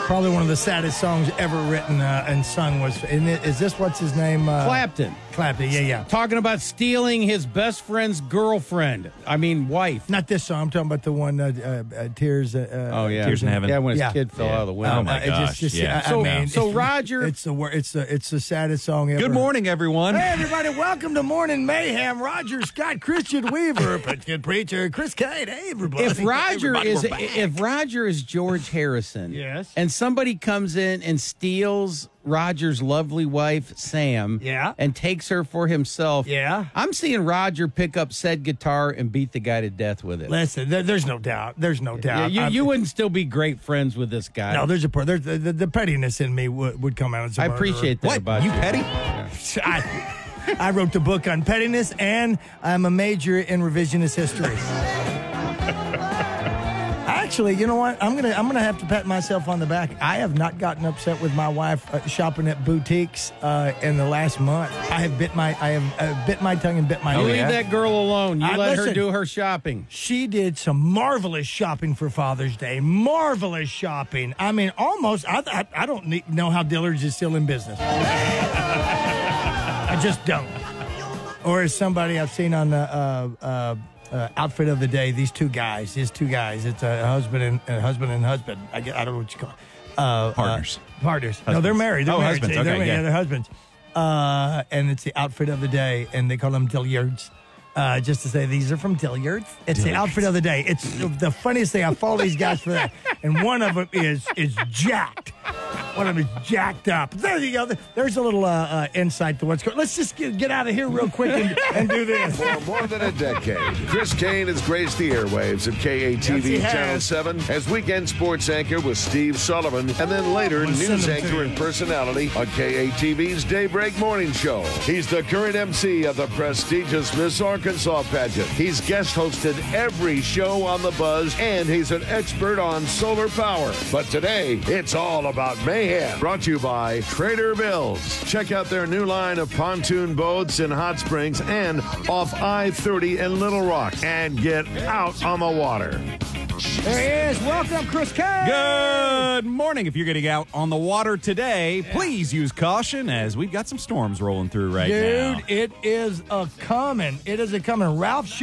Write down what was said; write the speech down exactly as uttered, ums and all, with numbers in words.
Probably one of the saddest songs ever written uh, and sung was. Isn't it, is this what's his name? Uh, Clapton. Clapton, yeah, yeah. Talking about stealing his best friend's girlfriend. I mean, wife. Not this song. I'm talking about the one, uh, uh, uh, Tears. Uh, Oh, yeah. Tears in Heaven. Yeah, when his Yeah. kid fell Yeah. out of the window. Oh, my Uh, it gosh, just- just- yeah. I- I So- mean, so it's- Roger- It's the wor- it's the it's the saddest song ever. Good morning, everyone. Hey, everybody, welcome to Morning Mayhem. Roger Scott, Christian Weaver, good preacher, Chris Kane. Hey, everybody. If Roger Everybody, is we're back. if Roger is George Harrison, Yes. and somebody comes in and steals Roger's lovely wife Sam, Yeah. and takes her for himself, Yeah. I'm seeing Roger pick up said guitar and beat the guy to death with it. Listen, there, there's no doubt. There's no Yeah, doubt. you, I'm- you wouldn't still be great friends with this guy. No, there's a part. There's the, the, the pettiness in me would, would come out as a I murderer. appreciate that What? about You you. petty? I, I wrote the book on pettiness, and I'm a major in revisionist history. Actually, you know what? I'm gonna I'm gonna have to pat myself on the back. I have not gotten upset with my wife uh, shopping at boutiques uh, in the last month. I have bit my I have uh, bit my tongue and bit my You lip. leave that girl alone. You I- let her listen. do her shopping. She did some marvelous shopping for Father's Day. Marvelous shopping. I mean, almost. I I, I don't need, know how Dillard's is still in business. I just don't. Or as somebody I've seen on the uh, uh, uh, outfit of the day, these two guys, these two guys. It's a husband and a husband and husband. I, get, I don't know what you call it. Uh, Partners. Uh, partners. No, Husbands. they're married. They're Oh, married. husbands. They're Okay, married. yeah. They're husbands. Uh, and it's the outfit of the day, and they call them Dillards. Uh, just to say, these are from Dillards. It's the outfit of the day. It's the funniest thing. I follow these guys for that, and one of them is is jacked. One of them is jacked up. There you go. There's a little uh, uh, insight to what's going. Let's just get, get out of here real quick and, and do this. For more than a decade, Chris Kane has graced the airwaves of K A T V Yes, he Channel has. seven as weekend sports anchor with Steve Sullivan, and then later We'll send news him to anchor you. and personality on K A T V's Daybreak Morning Show. He's the current M C of the prestigious Miss Arkansas pageant. He's guest hosted every show on The Buzz, and he's an expert on solar power. But today, it's all about mayhem. Brought to you by Trader Bills. Check out their new line of pontoon boats in Hot Springs and off I thirty in Little Rock, and get out on the water. There he is. Welcome, Chris Kane. Good morning. If you're getting out on the water today, please use caution as we've got some storms rolling through right now. Dude, it is a coming. It is a coming. Ralph